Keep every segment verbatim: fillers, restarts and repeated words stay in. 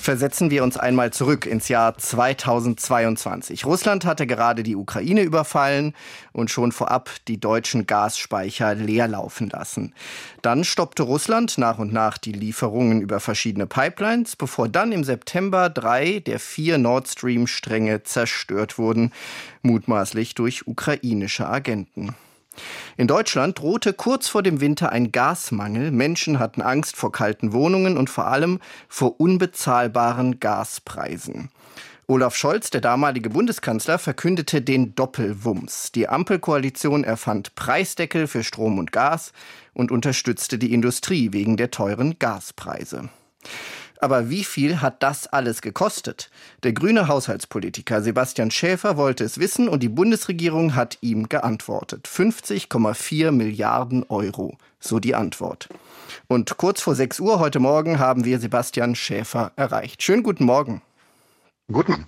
Versetzen wir uns einmal zurück ins Jahr zweitausendzweiundzwanzig. Russland hatte gerade die Ukraine überfallen und schon vorab die deutschen Gasspeicher leer laufen lassen. Dann stoppte Russland nach und nach die Lieferungen über verschiedene Pipelines, bevor dann im September drei der vier Nord Stream-Stränge zerstört wurden, mutmaßlich durch ukrainische Agenten. In Deutschland drohte kurz vor dem Winter ein Gasmangel. Menschen hatten Angst vor kalten Wohnungen und vor allem vor unbezahlbaren Gaspreisen. Olaf Scholz, der damalige Bundeskanzler, verkündete den Doppelwumms. Die Ampelkoalition erfand Preisdeckel für Strom und Gas und unterstützte die Industrie wegen der teuren Gaspreise. Aber wie viel hat das alles gekostet? Der grüne Haushaltspolitiker Sebastian Schäfer wollte es wissen und die Bundesregierung hat ihm geantwortet. fünfzig Komma vier Milliarden Euro, so die Antwort. Und kurz vor sechs Uhr heute Morgen haben wir Sebastian Schäfer erreicht. Schönen guten Morgen. Guten.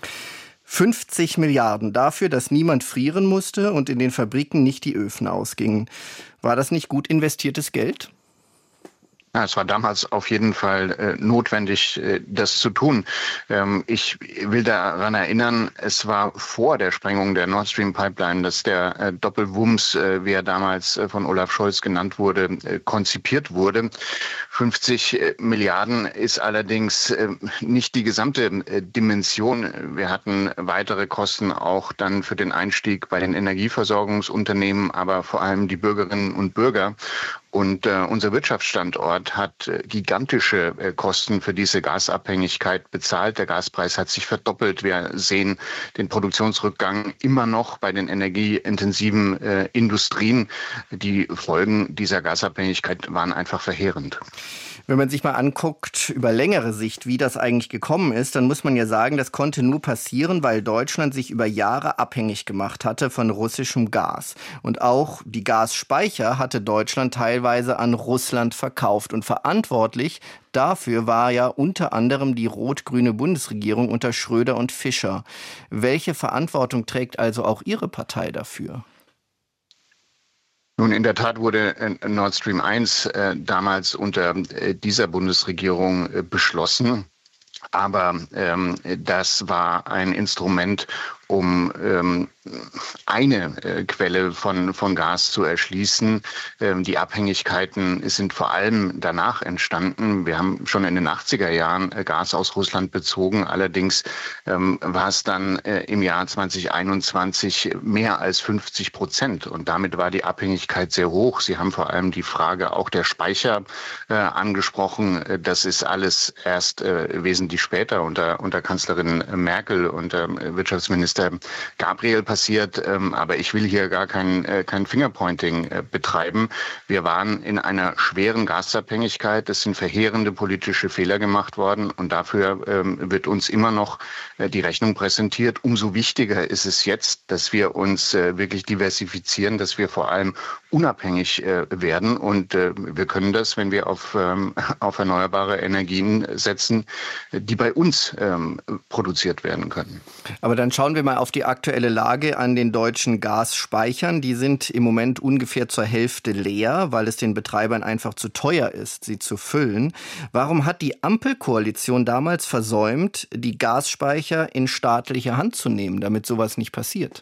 fünfzig Milliarden dafür, dass niemand frieren musste und in den Fabriken nicht die Öfen ausgingen. War das nicht gut investiertes Geld? Ja, es war damals auf jeden Fall äh, notwendig, äh, das zu tun. Ähm, ich will daran erinnern, es war vor der Sprengung der Nord Stream Pipeline, dass der äh, Doppelwumms, äh, wie er damals äh, von Olaf Scholz genannt wurde, äh, konzipiert wurde. fünfzig äh, Milliarden ist allerdings äh, nicht die gesamte äh, Dimension. Wir hatten weitere Kosten auch dann für den Einstieg bei den Energieversorgungsunternehmen, aber vor allem die Bürgerinnen und Bürger. Und äh, unser Wirtschaftsstandort hat äh, gigantische äh, Kosten für diese Gasabhängigkeit bezahlt. Der Gaspreis hat sich verdoppelt. Wir sehen den Produktionsrückgang immer noch bei den energieintensiven äh, Industrien. Die Folgen dieser Gasabhängigkeit waren einfach verheerend. Wenn man sich mal anguckt, über längere Sicht, wie das eigentlich gekommen ist, dann muss man ja sagen, das konnte nur passieren, weil Deutschland sich über Jahre abhängig gemacht hatte von russischem Gas. Und auch die Gasspeicher hatte Deutschland teilweise an Russland verkauft. Und verantwortlich dafür war ja unter anderem die rot-grüne Bundesregierung unter Schröder und Fischer. Welche Verantwortung trägt also auch Ihre Partei dafür? Nun, in der Tat wurde Nord Stream eins äh, damals unter äh, dieser Bundesregierung äh, beschlossen. Aber ähm, das war ein Instrument, um ähm, eine äh, Quelle von, von Gas zu erschließen. Ähm, die Abhängigkeiten sind vor allem danach entstanden. Wir haben schon in den achtziger Jahren äh, Gas aus Russland bezogen. Allerdings ähm, war es dann äh, im Jahr zweitausendeinundzwanzig mehr als fünfzig Prozent. Und damit war die Abhängigkeit sehr hoch. Sie haben vor allem die Frage auch der Speicher äh, angesprochen. Das ist alles erst äh, wesentlich später unter, unter Kanzlerin Merkel und äh, Wirtschaftsminister Gabriel passiert, aber ich will hier gar kein, kein Fingerpointing betreiben. Wir waren in einer schweren Gasabhängigkeit. Es sind verheerende politische Fehler gemacht worden und dafür wird uns immer noch die Rechnung präsentiert. Umso wichtiger ist es jetzt, dass wir uns wirklich diversifizieren, dass wir vor allem unabhängig werden und wir können das, wenn wir auf, auf erneuerbare Energien setzen, die bei uns produziert werden können. Aber dann schauen wir mal auf die aktuelle Lage an den deutschen Gasspeichern. Die sind im Moment ungefähr zur Hälfte leer, weil es den Betreibern einfach zu teuer ist, sie zu füllen. Warum hat die Ampelkoalition damals versäumt, die Gasspeicher in staatliche Hand zu nehmen, damit sowas nicht passiert?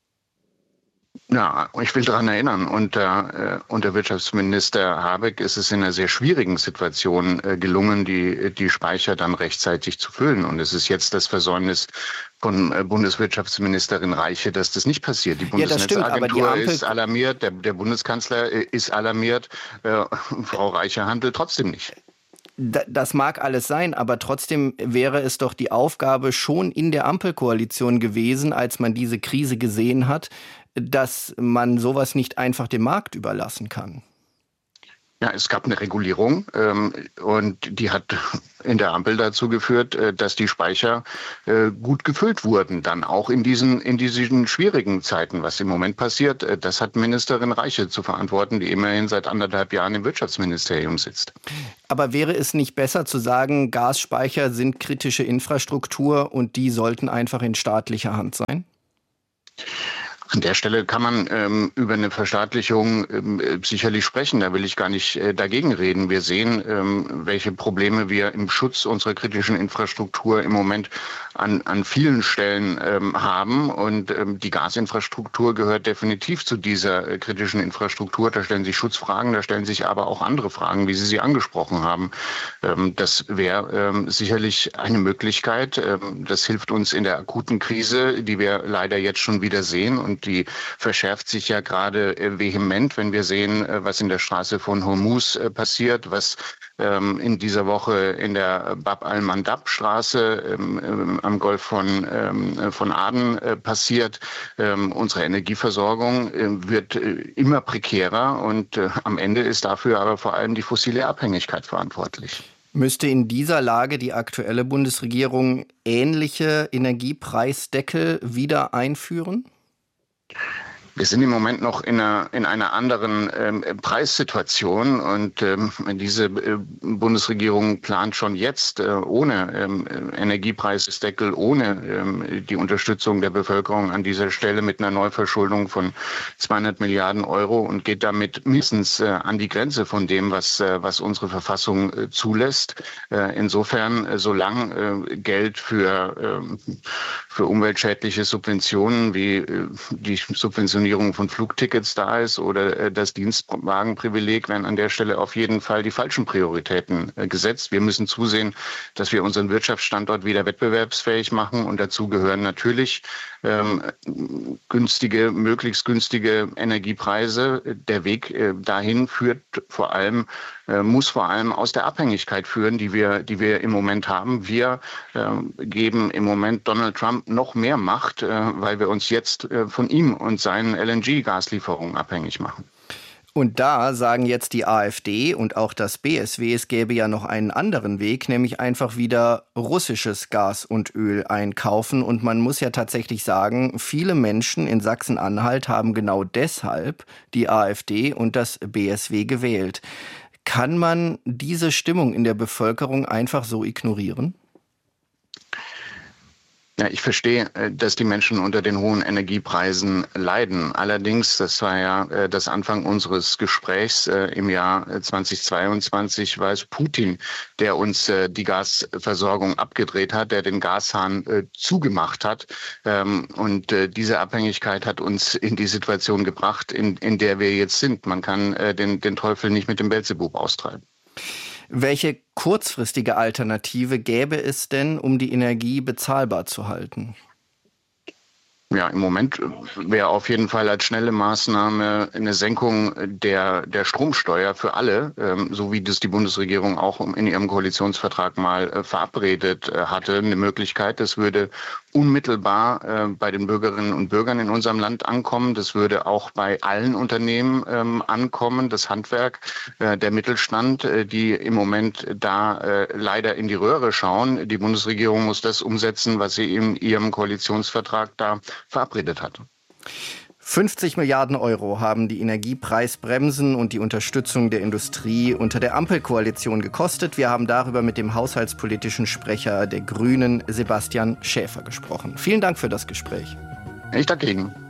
Ja, ich will daran erinnern, unter, äh, unter Wirtschaftsminister Habeck ist es in einer sehr schwierigen Situation äh, gelungen, die, die Speicher dann rechtzeitig zu füllen. Und es ist jetzt das Versäumnis von äh, Bundeswirtschaftsministerin Reiche, dass das nicht passiert. Die Bundesnetzagentur ja, ist alarmiert, der, der Bundeskanzler äh, ist alarmiert, äh, Frau Reiche handelt trotzdem nicht. Das mag alles sein, aber trotzdem wäre es doch die Aufgabe schon in der Ampelkoalition gewesen, als man diese Krise gesehen hat, dass man sowas nicht einfach dem Markt überlassen kann. Ja, es gab eine Regulierung ähm, und die hat in der Ampel dazu geführt, äh, dass die Speicher äh, gut gefüllt wurden, dann auch in diesen in diesen schwierigen Zeiten. Was im Moment passiert, äh, das hat Ministerin Reiche zu verantworten, die immerhin seit anderthalb Jahren im Wirtschaftsministerium sitzt. Aber wäre es nicht besser zu sagen, Gasspeicher sind kritische Infrastruktur und die sollten einfach in staatlicher Hand sein? An der Stelle kann man ähm, über eine Verstaatlichung ähm, sicherlich sprechen. Da will ich gar nicht äh, dagegen reden. Wir sehen, ähm, welche Probleme wir im Schutz unserer kritischen Infrastruktur im Moment an, an vielen Stellen ähm, haben. Und ähm, die Gasinfrastruktur gehört definitiv zu dieser äh, kritischen Infrastruktur. Da stellen sich Schutzfragen, da stellen sich aber auch andere Fragen, wie Sie sie angesprochen haben. Ähm, das wäre ähm, sicherlich eine Möglichkeit. Ähm, das hilft uns in der akuten Krise, die wir leider jetzt schon wieder sehen. Und die verschärft sich ja gerade vehement, wenn wir sehen, was in der Straße von Hormuz passiert, was ähm, in dieser Woche in der Bab al-Mandab-Straße ähm, am Golf von, ähm, von Aden äh, passiert. Ähm, unsere Energieversorgung äh, wird äh, immer prekärer und äh, am Ende ist dafür aber vor allem die fossile Abhängigkeit verantwortlich. Müsste in dieser Lage die aktuelle Bundesregierung ähnliche Energiepreisdeckel wieder einführen? Wir sind im Moment noch in einer, in einer anderen ähm, Preissituation und ähm, diese äh, Bundesregierung plant schon jetzt äh, ohne ähm, Energiepreisdeckel, ohne ähm, die Unterstützung der Bevölkerung an dieser Stelle mit einer Neuverschuldung von zweihundert Milliarden Euro und geht damit mindestens äh, an die Grenze von dem, was, äh, was unsere Verfassung äh, zulässt. Äh, insofern, äh, solange äh, Geld für, äh, für umweltschädliche Subventionen wie äh, die Subventionierung von Flugtickets da ist oder das Dienstwagenprivileg, werden an der Stelle auf jeden Fall die falschen Prioritäten gesetzt. Wir müssen zusehen, dass wir unseren Wirtschaftsstandort wieder wettbewerbsfähig machen und dazu gehören natürlich ähm, günstige, möglichst günstige Energiepreise. Der Weg äh, dahin führt vor allem, äh, muss vor allem aus der Abhängigkeit führen, die wir, die wir im Moment haben. Wir äh, geben im Moment Donald Trump noch mehr Macht, äh, weil wir uns jetzt äh, von ihm und seinen L N G-Gaslieferungen abhängig machen. Und da sagen jetzt die AfD und auch das B S W, es gäbe ja noch einen anderen Weg, nämlich einfach wieder russisches Gas und Öl einkaufen. Und man muss ja tatsächlich sagen, viele Menschen in Sachsen-Anhalt haben genau deshalb die AfD und das B S W gewählt. Kann man diese Stimmung in der Bevölkerung einfach so ignorieren? Ja, ich verstehe, dass die Menschen unter den hohen Energiepreisen leiden. Allerdings, das war ja das Anfang unseres Gesprächs im Jahr zweitausendzweiundzwanzig, war es Putin, der uns die Gasversorgung abgedreht hat, der den Gashahn zugemacht hat. Und diese Abhängigkeit hat uns in die Situation gebracht, in, in der wir jetzt sind. Man kann den, den Teufel nicht mit dem Beelzebub austreiben. Welche kurzfristige Alternative gäbe es denn, um die Energie bezahlbar zu halten? Ja, im Moment wäre auf jeden Fall als schnelle Maßnahme eine Senkung der, der Stromsteuer für alle, ähm, so wie das die Bundesregierung auch in ihrem Koalitionsvertrag mal äh, verabredet äh, hatte, eine Möglichkeit. Das würde unmittelbar äh, bei den Bürgerinnen und Bürgern in unserem Land ankommen. Das würde auch bei allen Unternehmen ähm, ankommen. Das Handwerk, äh, der Mittelstand, äh, die im Moment da äh, leider in die Röhre schauen. Die Bundesregierung muss das umsetzen, was sie in ihrem Koalitionsvertrag da verabredet hat. fünfzig Milliarden Euro haben die Energiepreisbremsen und die Unterstützung der Industrie unter der Ampelkoalition gekostet. Wir haben darüber mit dem haushaltspolitischen Sprecher der Grünen, Sebastian Schäfer, gesprochen. Vielen Dank für das Gespräch. Ich danke Ihnen.